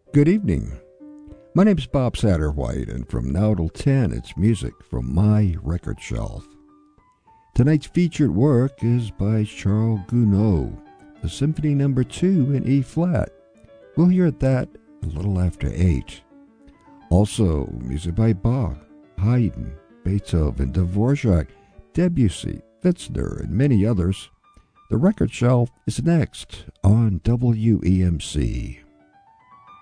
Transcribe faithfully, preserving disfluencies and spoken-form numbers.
Good evening. My name's Bob Satterwhite, and from now till ten, it's music from my record shelf. Tonight's featured work is by Charles Gounod, the Symphony Number Two in E flat. We'll hear that a little after eight. Also, music by Bach, Haydn, Beethoven, Dvorak, Debussy, Pfitzner, and many others. The record shelf is next on W E M C.